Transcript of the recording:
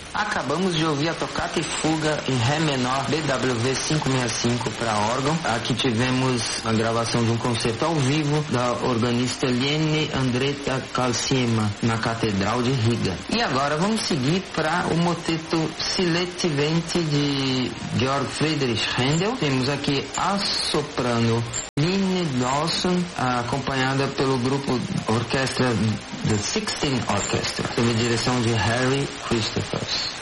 Acabamos de ouvir a tocata e fuga em Ré menor BWV 565 para órgão. Aqui tivemos a gravação de um concerto ao vivo da organista Liene Andretta Calciema na Catedral de Riga. E agora vamos seguir para o moteto Sileti Venti de Georg Friedrich Händel. Temos aqui a soprano Line Dawson, acompanhada pelo grupo orquestra The 16 Orchestra, sob a direção de Harry Christophers.